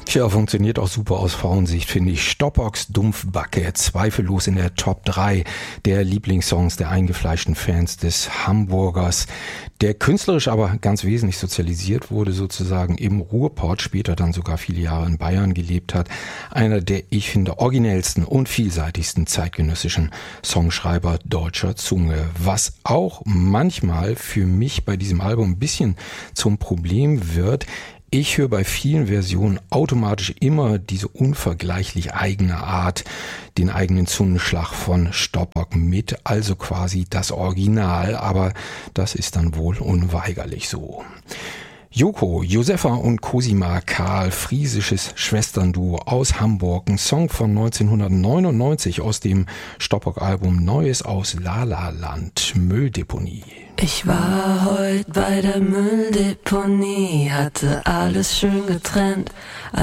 Tja, funktioniert auch super aus Frauensicht, finde ich. Stopbox Dumpfbacke, zweifellos in der Top 3 der Lieblingssongs der eingefleischten Fans des Hamburgers, der künstlerisch aber ganz wesentlich sozialisiert wurde, sozusagen im Ruhrpott, später dann sogar viele Jahre in Bayern gelebt hat. Einer der, ich finde, originellsten und vielseitigsten zeitgenössischen Songschreiber deutscher Zunge. Was auch manchmal für mich bei diesem Album ein bisschen zum Problem wird: ich höre bei vielen Versionen automatisch immer diese unvergleichlich eigene Art, den eigenen Zungenschlag von Stopbock mit, also quasi das Original, aber das ist dann wohl unweigerlich so. Joko, Josefa und Cosima Karl, friesisches Schwesternduo aus Hamburg, ein Song von 1999 aus dem Stopbock-Album Neues aus Lala-Land, Mülldeponie. Ich war heute bei der Mülldeponie, hatte alles schön getrennt.